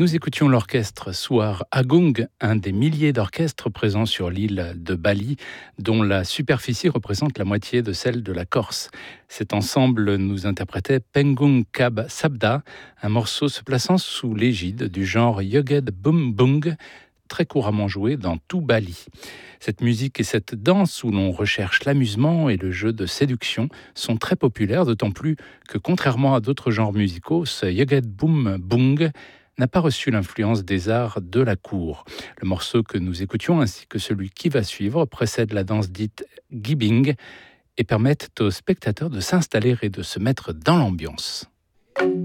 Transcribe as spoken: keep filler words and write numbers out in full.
Nous écoutions l'orchestre Suar Agung, un des milliers d'orchestres présents sur l'île de Bali, dont la superficie représente la moitié de celle de la Corse. Cet ensemble nous interprétait Pengung Kab Sabda, un morceau se plaçant sous l'égide du genre Yoged Bumbung, très couramment joué dans tout Bali. Cette musique et cette danse où l'on recherche l'amusement et le jeu de séduction sont très populaires, d'autant plus que, contrairement à d'autres genres musicaux, ce Yoged Bumbung n'a pas reçu l'influence des arts de la cour. Le morceau que nous écoutions, ainsi que celui qui va suivre, précède la danse dite Gibing et permettent aux spectateurs de s'installer et de se mettre dans l'ambiance.